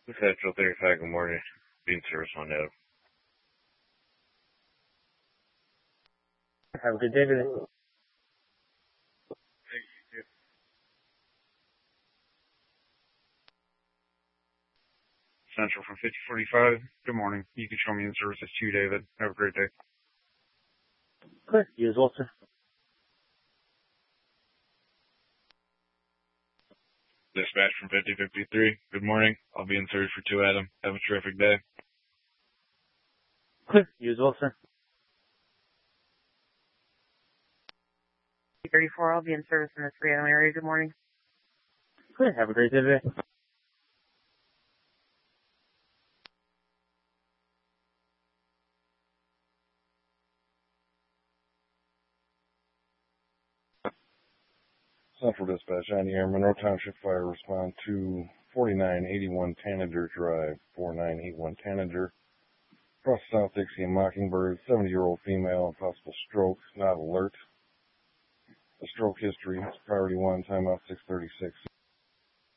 Central 35, good morning. Being service on that. Have a good day today. Central from 5045. Good morning. You can show me in service as 2, David. Have a great day. Good. You as well, sir. Dispatch from 5053. Good morning. I'll be in service for 2, Adam. Have a terrific day. Good. You as well, sir. 34, I'll be in service in the 3 Adam area. Good morning. Good. Have a great day today. Central Dispatch, Andy Air, Monroe Township Fire, respond to 4981 Tanager Drive, 4981 Tanager, across South Dixie and Mockingbird, 70-year-old female, possible stroke, not alert. The stroke history, priority 1, timeout 636.